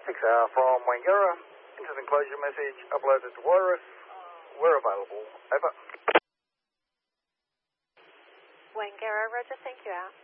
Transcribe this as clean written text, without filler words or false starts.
6R from Wangara. Into the enclosure message uploaded to Wireless. We're available. Over. Wangara, roger, thank you out.